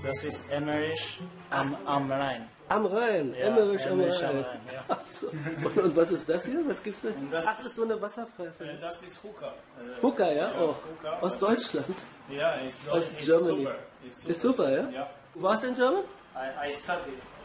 Das ist Emmerisch am Rhein. Am Rhein, Ja, Emmerisch am Emmerisch Rhein. am Rhein, ja. Ach so. Und was ist das hier? Was gibt's da? das- Ach, das ist so eine Wasserpfeife. Das ist Hookah. Hooker, ja? Oh. Hookah. Aus Deutschland. Ja, it's Aus it's Germany. super. It's super. Ist super, ja? Ja. Du warst in German? I studied